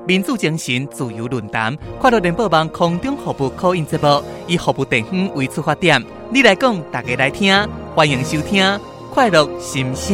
民主精神自由论坛，快乐联播网空中服务call in节目，以服务地方为出发点，你来讲，大家来听，欢迎收听快乐心声。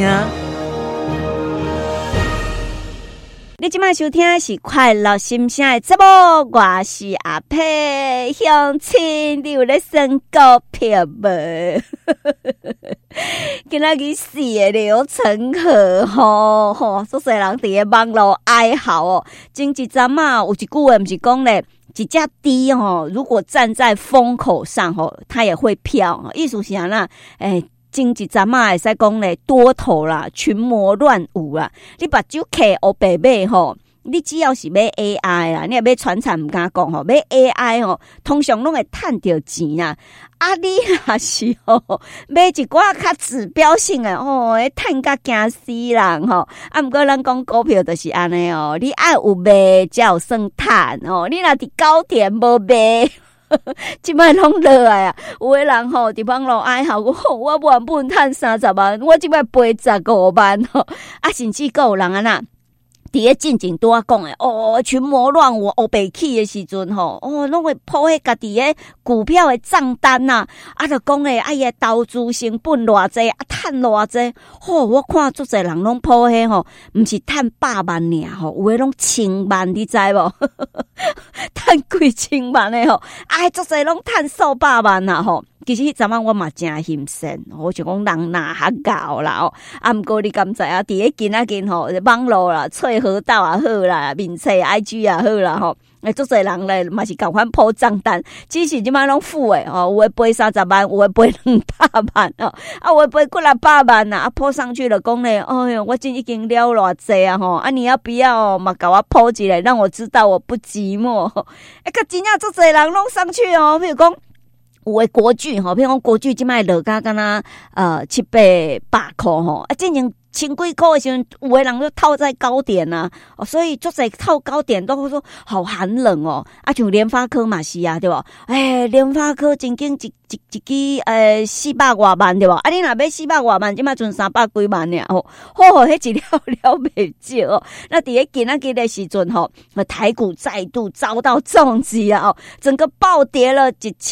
你即摆收听的是快乐心声的节目，我是阿佩。乡亲，你有咧算股票无？今仔日4个流程好，所有人伫个网络哀嚎哦。前一阵啊，有一句话毋是讲咧，一只猪如果站在风口上它也会飘。意思是安那？前一阵啊，会使讲咧多头啦，群魔乱舞啦。你把酒客黑白买你只要是买 AI 啦，你也买传产唔敢讲买 AI 通常拢会赚到钱啦。你也是买一寡较指标性的会赚甲惊死人不过咱讲股票就是安尼你爱有卖才有算赚你若伫高点无卖。即摆拢落来啊！有个人伫网络哀嚎，我原本赚30万，我即摆赔15万甚至还有人啊那。伫咧进前拄仔讲诶，群魔乱舞，黑白起诶时阵拢会破迄家己诶股票诶账单呐，就讲诶，伊诶投资成本偌济，赚偌济，我看足侪人拢破迄毋是赚100万尔有诶拢1000万，你知无？赚几千万诶足侪拢赚数百万啊其实迄阵仔我嘛真欣赏，我就讲人哪较高啦毋过你敢知啊？伫咧今仔日网络啦、脆河道也好啦、面册 IG 也好啦足侪人咧嘛是共款破账单，只是即摆拢负诶有诶赔30万，有诶赔200万有诶赔过600万啊破上去了讲咧，哎哟，我真已经了偌济啊你要不要嘛甲我破一下，让我知道我不寂寞个真正足侪人拢上去譬如讲。有诶国巨譬如讲国巨即摆落甲敢若700-800块之前千几块的时阵，有的人就套在高点啊所以足侪套高点都说好寒冷像联发科嘛是啊，对吧？联发科真经一支400多万对吧？你若买400多万，即摆剩300几万尔迄一了袂少那伫咧今仔日的时阵台股再度遭到重击啊整个暴跌了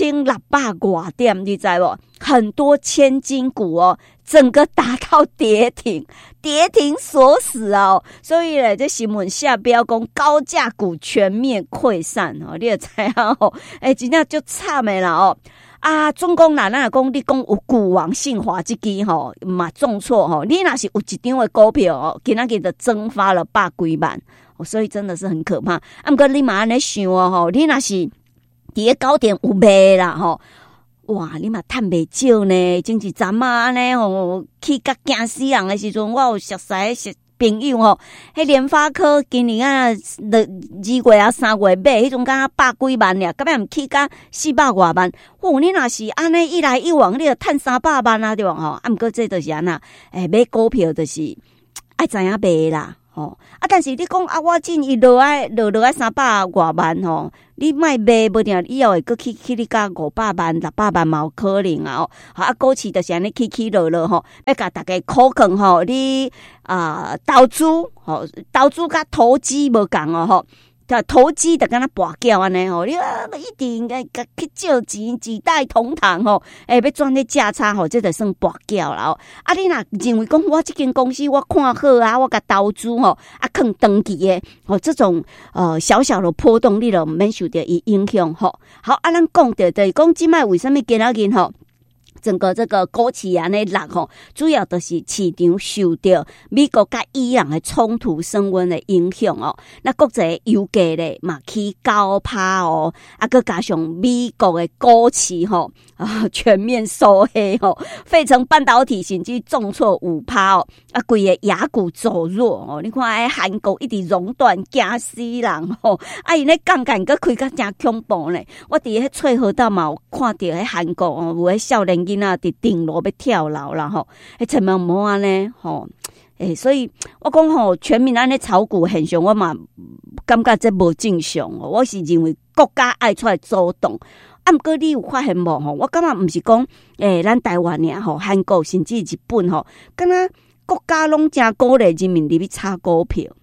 1600多点，你知无？很多千金股整个达到跌停锁死所以咧这新闻下标讲高价股全面溃散你也知真正就惨的啦总讲啦，咱讲你讲有股王信华这支嘛重挫你若是有一张的股票今仔日就蒸发了100几万所以真的是很可怕不过你嘛安尼想你若是伫咧高点有卖啦哇，你嘛赚袂少呢！前一阵安尼去甲惊死人的时阵，我有熟识朋友迄联发科今年2月啊3月买，迄种敢100几万尔，根本毋去甲400多万。你若是安尼一来一往，你就赚300万啊，对吧？不过这就是安那，买股票就是爱知影买啦。但是你讲我进一落来300多万你卖卖无定，以后会搁去你甲500万、600万嘛有可能股市就是安尼起落落要甲大家考劝你投资甲投机无共投机就敢若跋筊安尼你一定应该去借钱代同堂要赚咧价差这就算跋筊啦你若认为讲我这间公司我看好我甲投资囥长期的这种小小的波动你就毋免受到伊影响好咱讲到就是讲即摆为什么今仔日整个这个股市安尼落主要就是市场受到美国甲伊朗的冲突升温的影响那国际油价咧嘛起高趴搁加上美国的股市全面收黑费城半导体甚至重挫 5% 规个亚股走弱你看韩国一直熔断惊死人因咧杠杆搁开甲真恐怖咧我伫迄翠河道嘛有看到迄韩国有迄少年囡仔伫顶楼要跳楼啦迄千万毋好安尼所以我讲全民安尼炒股现象我嘛感觉这无正常我是认为国家爱出来主动不过你有发现无我感觉毋是讲咱台湾尔韩国甚至日本敢若国家拢真鼓励人民入去炒股票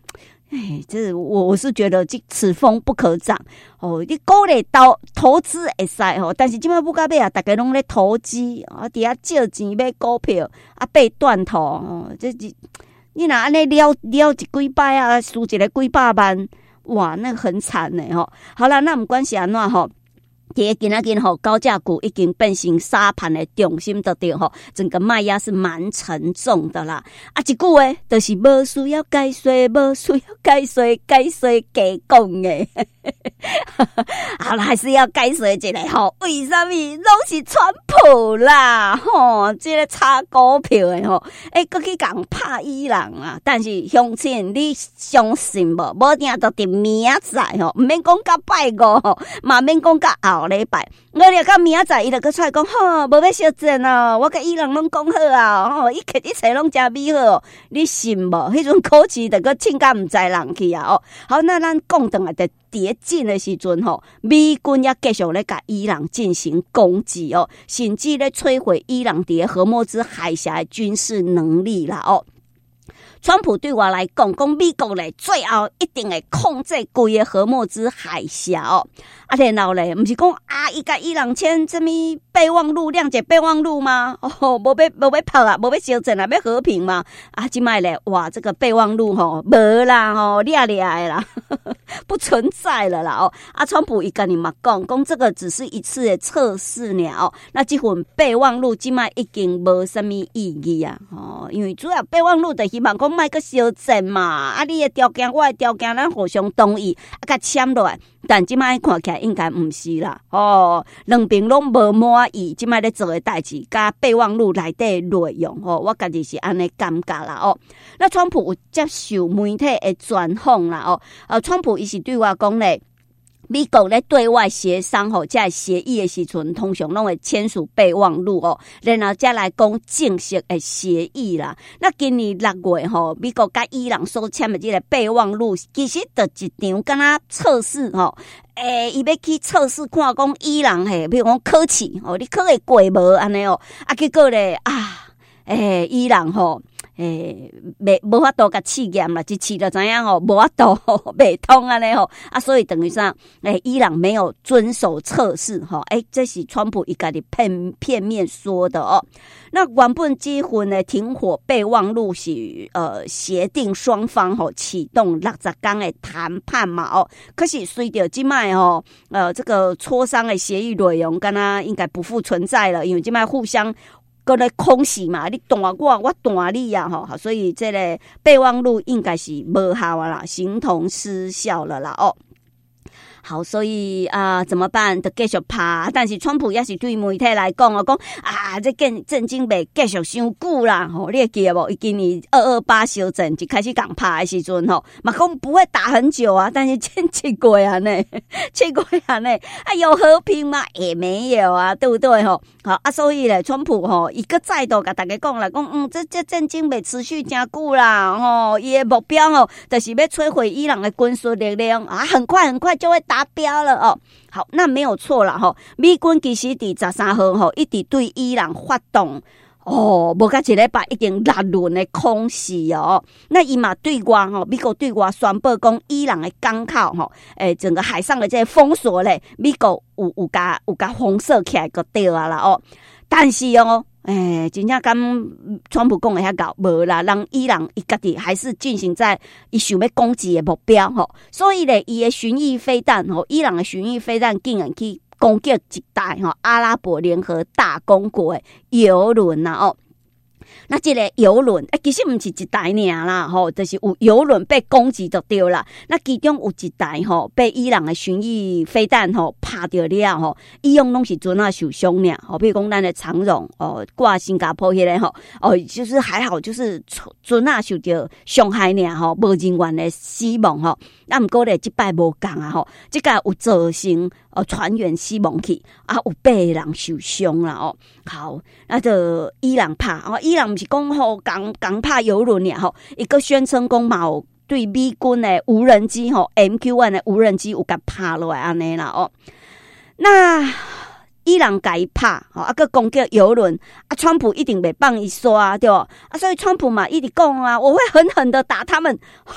这我是觉得此风不可长哦。你鼓励投资会使吼，但是今麦不到尾啊，大家拢咧投机啊，底下借钱买股票啊，被断头哦。这你若安尼了一几摆啊，输一个几百万，哇，那很惨呢吼。好啦，那不管是安怎吼。今仔日吼，高价股已经变成沙盘的重心就对吼，整个卖压是蛮沉重的啦。啊，一句话就是无需要解说，无需要解说加讲的。好了，还是要解说一下吼，为什么拢是川普啦？吼，这个炒股票的吼，搁去讲拍伊朗啊。但是乡亲，你相信无？无定就伫明仔载吼，毋免讲到拜五吼，嘛免讲到后礼拜，我了到明仔载，伊就搁出来讲，吼，无要小战哦，我甲伊朗拢讲好啊，吼，一切拢真美好，你信无？迄阵口气就搁凊甲毋知人去啊！哦，好，那咱讲倒来，就跌进的时阵吼，美军也继续咧甲伊朗进行攻击哦，甚至咧摧毁伊朗伫荷默兹海峡的军事能力啦哦。川普对我来讲，美国咧最后一定会控制规个荷默兹海峡哦。啊，然后咧，毋是讲啊，伊甲伊朗签什么备忘录、谅解备忘录吗？哦，无要拍啊，无要消战啊，要和平嘛。啊，即摆咧，哇，这个备忘录吼，无啦吼，掠的啦，不存在了啦哦。啊，川普伊甲你嘛讲这个只是一次的测试了哦。那这份备忘录即摆已经无什么意义啊。哦，因为主要备忘录就希望讲莫个消战嘛。啊，你的条件，我的条件，咱互相同意，啊，甲签落来。但即摆看起来应该毋是啦，哦，两边拢无满意，即摆咧做的代志，甲备忘录内底内容，哦，我家己是安尼感觉啦，哦。那川普有接受媒体的专访啦，哦，川普伊是对我讲咧。美国咧对外协商吼，在协议的时阵，通常拢会签署备忘录哦，然后再来讲正式的协议啦。那今年6月吼，美国甲伊朗所签的这个备忘录，其实就一场敢若测试吼，伊要去测试看讲伊朗嘿，比如讲考试哦，你考会过无安尼哦，啊结果咧伊朗吼。无法度甲试验啦，一试就知影吼，无法度袂通安尼吼啊，所以等于上伊朗没有遵守测试吼，这是川普伊家己片面说的哦。那原本这份的停火备忘录是协定双方吼启动60天的谈判嘛哦，可是随着即摆吼这个磋商的协议内容，敢若应该不复存在了，因为即摆互相。搁咧空袭嘛，你弹我弹你啊吼，所以这个备忘录应该是无效啊啦，形同失效了啦哦。好，所以怎么办？就继续拍，但是川普也是对媒体来讲哦，讲这战争袂继续伤久啦，吼，你会记得无？伊今年228小战就开始讲拍的时阵吼，嘛讲不会打很久啊，但是7月呢，有和平吗？也没有啊，对不对吼？好啊，所以咧，川普吼，伊个再度甲大家讲啦，讲这战争袂持续真久啦，吼，伊的目标吼，就是要摧毁伊朗的军事力量啊，很快就会达标了哦。好，那没有错啦吼，美军其实伫13号吼，一直对伊朗发动无甲一礼拜已经6轮的空袭哦。那伊嘛对外吼，美国对外宣布讲伊朗的港口吼，整个海上的这个封锁咧，美国有甲封锁起来个对啊啦哦。但是哦。真正跟川普讲的遐搞无啦，让伊朗伊家己还是进行在伊想要攻击的目标吼，所以咧，伊的巡弋飞弹吼，伊朗的巡弋飞弹竟然去攻击一台吼阿拉伯联合大公国的邮轮呐哦。那这个邮轮其实不是一台尔啦吼，就是有邮轮被攻击就对啦。那其中有一台吼被伊朗的巡弋飞弹吼拍到了吼，伊用拢是船啊受伤尔吼，比如讲咱的长荣挂新加坡迄个吼就是还好，就是船啊受到伤害尔吼，无人员的死亡吼。那不过咧，这摆无共啊吼，这个有造成船员死亡去啊，有8个人受伤啦哦。好，那就伊朗拍伊朗不是讲吼刚拍邮轮尔吼，伊个宣称讲嘛有对美军的无人机吼 MQ-1 的无人机有甲拍落来安尼啦哦。那伊朗甲伊拍个攻击邮轮川普一定袂放伊刷对吧？所以川普嘛一直讲我会狠狠的打他们。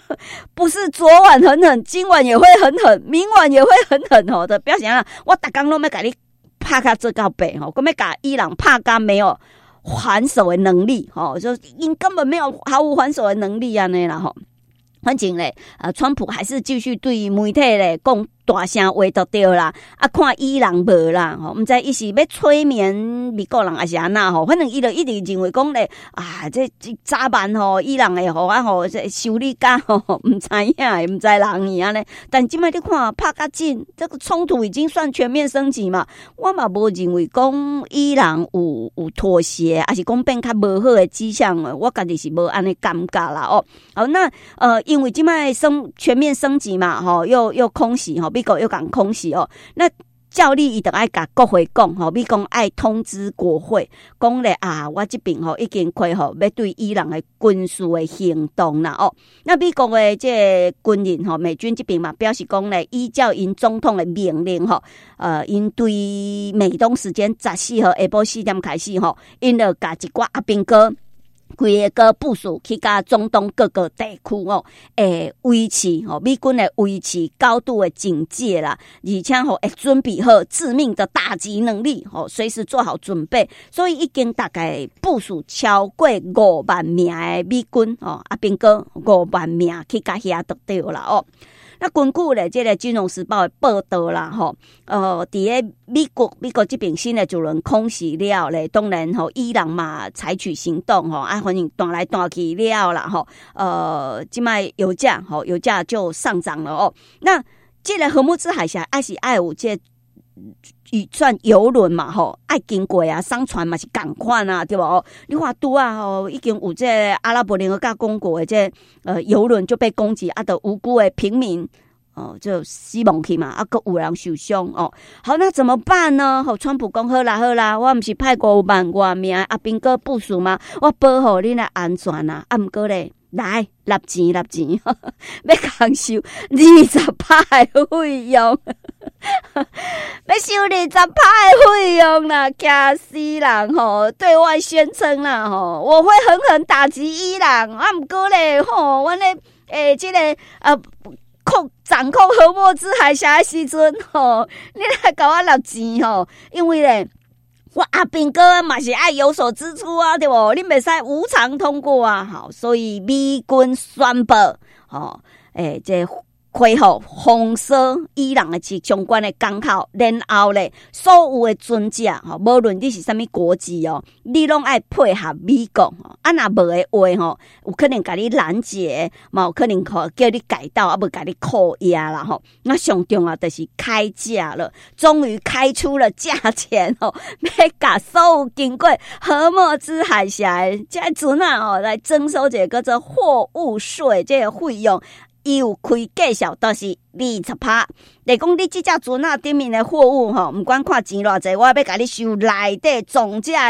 不是昨晚很狠，今晚也会很狠，明晚也会很狠吼的表现啦。我每天都要给你拍到最高北吼，我要把伊朗拍到没有还手的能力吼，就因根本没有毫无还手的能力啊那啦吼。反正咧，川普还是继续对媒体咧讲大声话就对啦，啊，看伊朗无啦，吼，毋知伊是要催眠美国人还是安那吼，反正伊就一直认为讲咧，啊，这早晚吼，伊朗会互啊吼修理甲吼，毋知影诶，毋知人伊安尼。但即摆你看拍甲紧，这个冲突已经算全面升级嘛，我嘛无认为讲伊朗有妥协，还是讲变较无好诶迹象，我家己是无安尼感觉啦哦。好，那因为即摆全面升级嘛，吼，又空袭吼。美国又讲空袭哦，那照例伊就爱甲国会讲吼，美国爱通知国会讲咧啊，我这边吼已经开吼要对伊朗的军事的行动啦哦。那美国的这军人吼，美军这边嘛表示讲咧，依照因总统的命令吼，因对美东时间14号下晡4点开始吼，因就甲一寡阿兵哥。规个部署去甲中东各个地区哦，维持吼美军会维持高度的警戒啦，而且吼会准备好致命的打击能力，吼随时做好准备。所以已经大概部署超过5万名的美军哦，阿兵哥5万名去甲遐得到啦哦。那根据咧，这个《金融时报》的报道啦，吼，伫个美国这边新的主人空袭了咧，当然吼，伊朗嘛采取行动吼，反正弹来弹去了啦，吼，即卖油价就上涨了哦。那这个荷姆兹海峡还是爱有这算邮轮嘛吼，爱经过啊，商船嘛是同款啊，对无？你看拄啊吼，已经有这阿拉伯联合大公国的这邮轮就被攻击，啊，的无辜的平民就死亡去嘛，啊，个有人受伤哦。好，那怎么办呢？吼，川普讲好啦，我毋是派5万多名阿兵哥部署吗？我保护你的安全啊，啊，毋过咧。来纳钱，要扛收20%的费用，要收20%的费用啦，吓死人吼！对外宣称啦吼，我会狠狠打击伊朗，啊，毋过咧吼，阮咧这个掌控荷默兹海峡的时阵吼，你来甲我纳钱吼，因为咧。我阿兵哥嘛是爱有所支出啊，对不？你袂使无偿通过啊，好，所以美军宣布，这恢复封锁伊朗的相关的港口，然后咧，所有的船只吼，无论你是啥物国籍哦，你拢爱配合美国哦。啊，若无的话吼，有可能甲你拦截，嘛有可能叫你改道，啊，无甲你扣押啦吼。那上重要就是开价了，终于开出了价钱哦，要甲所有经过荷默兹海峡的这船啊哦，来征收这个叫做货物税这个费用。伊有开介绍，都是20%。例讲你这只船啊，顶面的货物吼，毋管看钱偌济，我要甲你收内底总价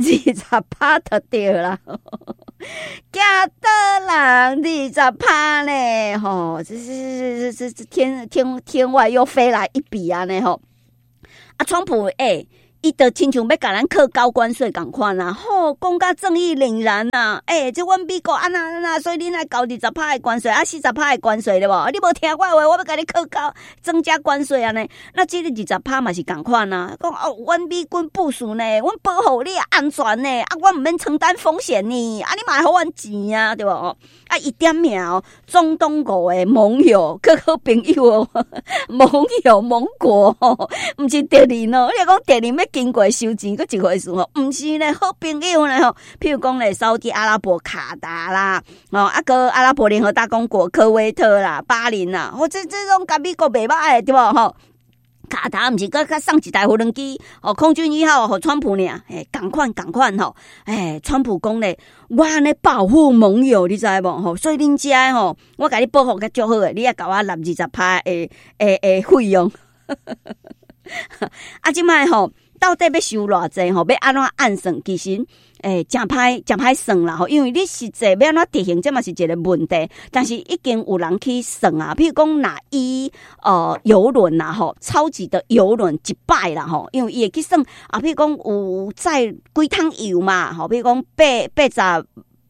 20%就对啦。惊到人20%呢，吼，这是天外又飞来一笔啊呢吼。啊，川普伊就亲像要甲咱课高关税共款啦，吼，讲甲正义凛然呐，这阮美国安那，所以你来交20%的关税啊，40%的关税对无？你无听我话，我要甲你课高增加关税啊呢。那这个20%嘛是共款呐，讲阮美军部署呢，阮保护你安全呢，啊，阮毋免承担风险呢，啊，你嘛互阮钱啊，对无？啊，伊点名中东5个盟友，各个朋友盟国毋是敌人哦，你讲敌人要经过收钱，佫一回事吼，毋是咧好朋友咧吼。譬如讲咧，沙特阿拉伯卡达啦，个阿拉伯联合大公国科威特啦、巴林啦，这种甲美国袂歹对无吼？卡达毋是佮上一台无人机空军1号川普呢？共款吼！川普讲咧，我安尼保护盟友，你知无吼？所以恁遮吼，我甲你保护较足好诶，你也甲我纳20%诶费用。啊，即摆吼。到底要收偌济吼？要安怎按算？其实，真歹算啦吼。因为你实际要安怎执行，这嘛是一个问题。但是已经有人去算啊，譬如讲哪邮轮啦吼，超级的邮轮100啦吼，因为伊会去算啊，譬如讲有载几桶油嘛吼，譬如讲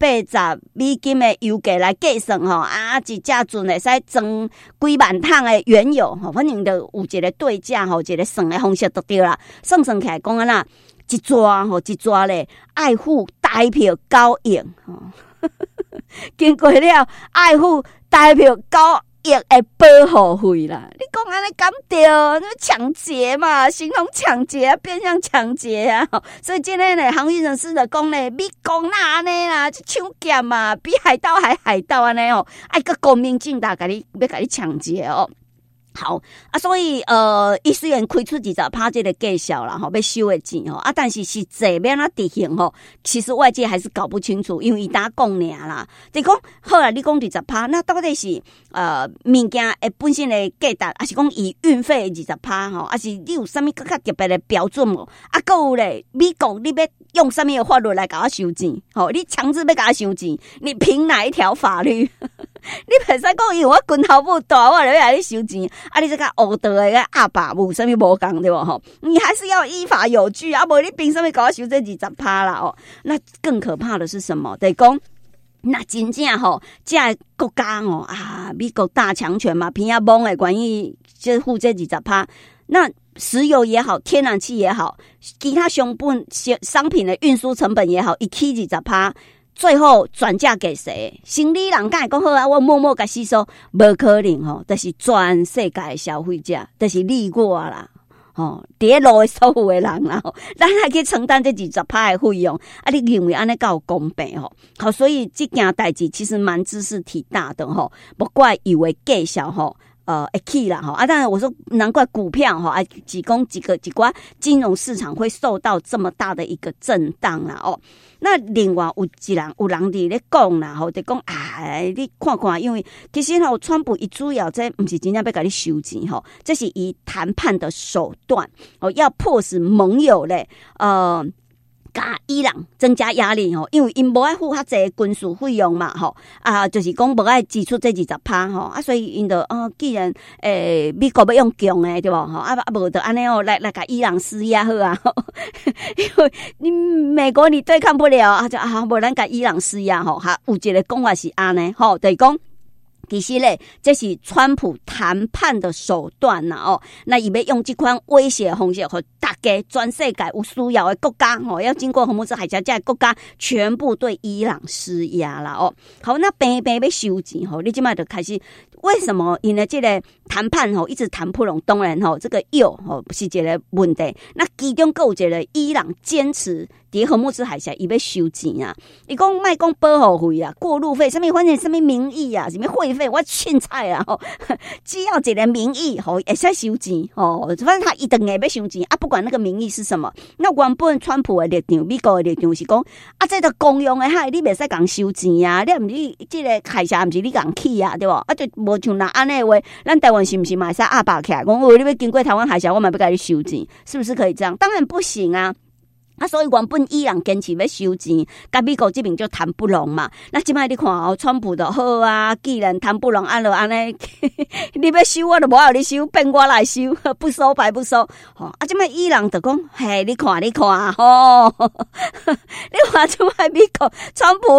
$80的油价来计算吼，啊，一只船会使装几万桶的原油吼，反正就有一个对价吼，一个算的方式就对啦。算起来讲啊啦，一抓咧，爱付台票9亿吼，经过了爱付台票9亿的保护费啦。你讲安尼敢对？那抢劫嘛，形同抢劫，变相抢劫啊！所以今天呢，航运人士就讲呢，美国那安尼啦，抢劫嘛，比海盗还海盗安尼哦，爱个光明正大甲你要甲你抢劫哦。好啊，所以伊虽然开出20%这个计销啦，要收的钱啊，但是实际要哪执行吼，其实外界还是搞不清楚，因为伊打讲尔啦，就讲好啦，你讲20%，那到底是物件本身的价值，还是讲以运费20%吼，还是你有啥物更较特别的标准无？啊，还有咧，美国你要用什么法律来给我收钱？吼，你强制要给我收钱，你凭哪一条法律？你袂使讲，因为我拳头不大，我就要来你收钱。啊，你这个黑道的个阿爸有啥物无讲对吧？吼，你还是要依法有据啊！无你凭什么给我收这20%啦？哦，那更可怕的是什么？得讲。那真正吼，这国家哦啊，美国大强权嘛，偏要蒙的关于就付这20%。那石油也好，天然气也好，其他商品的运输成本也好，一起20%。最后转嫁给谁？生理人敢会讲好啊？我默默甲吸收，无可能吼。但是全世界的消费者，就是你我啦，吼，伫路的所有的人啦，咱还去承担这20%的费用。啊，你认为安尼够公平吼？好，所以这件代志其实蛮知识体大的吼，不怪以为计销吼。会起啦哈啊！当然我说难怪股票哈啊，几寡金融市场会受到这么大的一个震荡啦哦。那另外有人伫咧讲啦吼，就讲啊，你看看，因为其实吼，川普一主要这不是真正要甲你收钱吼，这是以谈判的手段哦，要迫使盟友咧甲伊朗增加压力吼，因为因无爱付较济军事费用嘛吼啊，就是讲无爱支出这20%吼啊，所以因就既然美国要用强诶对无吼啊无就安尼哦来甲伊朗施压好啊，因为你美国你对抗不了啊，就无咱甲伊朗施压吼哈，有一个讲法是安尼吼，就是讲。其实咧，这是川普谈判的手段呐哦。那伊要用这款威胁的方式，和大家全世界有需要的国家哦，要经过荷姆斯海峡这国家全部对伊朗施压啦哦。好，那平要收钱吼，你即摆就开始。为什么因为这个谈判吼一直谈不拢？当然吼，这个油吼是一个问题。那其中还有一个伊朗坚持伫荷姆斯海峡伊要收钱啊！伊讲卖讲保护费啊、过路费，什么反正什么名义啊、什么会费，我凊彩啊！吼，只要一个名义吼会使收钱吼，反正他一定会要收钱啊，不管那个名义是什么。那原本川普的立场、美国的立场是讲啊，这个公用的海，你袂使讲收钱啊！你毋是这个海峡，毋是你讲起啊，对无？啊，就无像那安尼的话，咱台湾是不是嘛会使阿爸起来讲，你要经过台湾海峡，我嘛要甲你收钱，是不是可以这样？当然不行啊！啊，所以原本伊朗坚持要收钱，甲美国这边就谈不拢嘛。那即摆你看哦，川普就好啊，既然谈不拢，安尼，你要收我就无要你收，变我来收，不收白不收。吼啊，即摆伊朗就讲，嘿，你看吼，你看即摆美国川普。